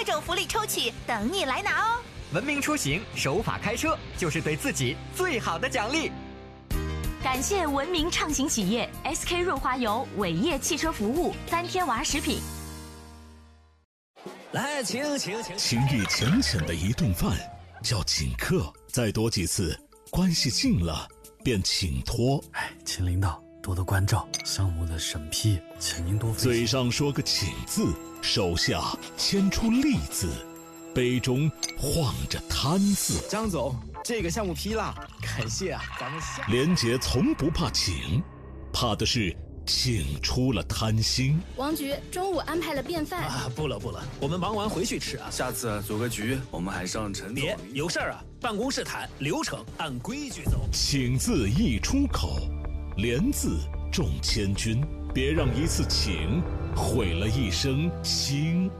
各种福利抽取等你来拿哦！ 文明出行，守法开车，就是对自己最好的奖励。 感谢文明畅行企业 SK 润滑油、伟业汽车服务、3天娃食品。 来，请。 情意浅浅的一顿饭叫请客，再多几次，关系近了便请托。 请领导多多关照，项目的审批，请您多费心。 嘴上说个请字，手下牵出利字，杯中晃着贪字。 张总，这个项目批了，感谢啊，咱们下。 连杰从不怕请，怕的是请出了贪心。 王局中午安排了便饭啊，不了，我们忙完回去吃啊。 下次组个局，我们还上陈总。 别有事儿啊，办公室谈，流程按规矩走。 请字一出口，连字重千钧，别让一次请毁了一生心